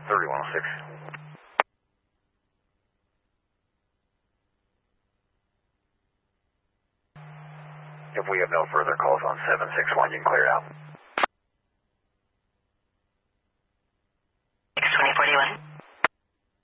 3106. If we have no further calls on 761, you can clear it out.